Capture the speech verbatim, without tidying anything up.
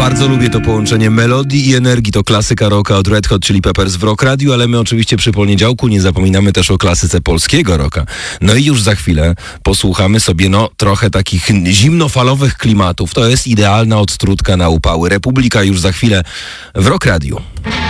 Bardzo lubię to połączenie melodii i energii. To klasyka rocka od Red Hot Chili Peppers w Rock Radio, ale my oczywiście przy poniedziałku nie zapominamy też o klasyce polskiego rocka. No i już za chwilę posłuchamy sobie no trochę takich zimnofalowych klimatów. To jest idealna odtrutka na upały. Republika już za chwilę w Rock Radio.